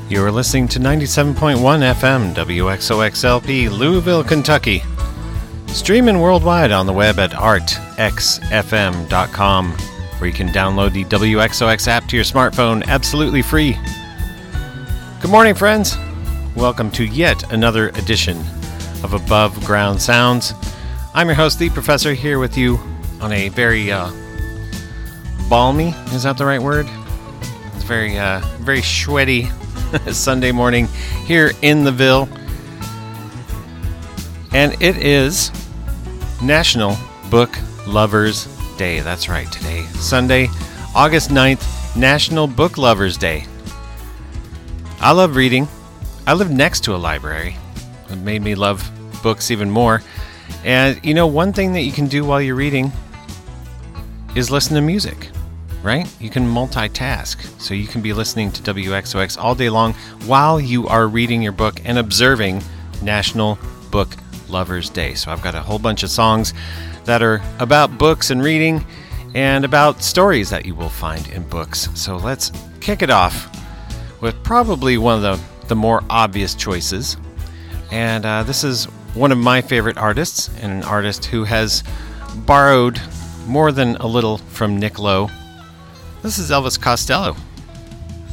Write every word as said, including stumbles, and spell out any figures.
You are listening to ninety-seven point one F M W X O X L P, Louisville, Kentucky. Streaming worldwide on the web at art x f m dot com, where you can download the W X O X app to your smartphone absolutely free. Good morning, friends. Welcome to yet another edition of Above Ground Sounds. I'm your host, The Professor, here with you on a very uh, balmy, is that the right word? It's very, uh, very sweaty Sunday morning here in the Ville. And it is National Book Lovers Day. That's right, today, Sunday, August ninth, National Book Lovers Day. I love reading. I live next to a library. It made me love books even more. And you know, one thing that you can do while you're reading is listen to music, right? You can multitask. So you can be listening to W X O X all day long while you are reading your book and observing National Book Lovers Day. So I've got a whole bunch of songs that are about books and reading and about stories that you will find in books. So let's kick it off with probably one of the, the more obvious choices. And uh, this is one of my favorite artists, and an artist who has borrowed more than a little from Nick Lowe. This is Elvis Costello.